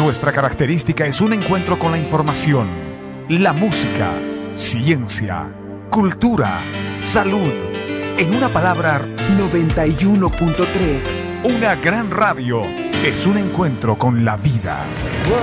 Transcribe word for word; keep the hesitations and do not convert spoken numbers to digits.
Nuestra característica es un encuentro con la información, la música, ciencia, cultura, salud. En una palabra, noventa y uno punto tres. una gran radio es un encuentro con la vida.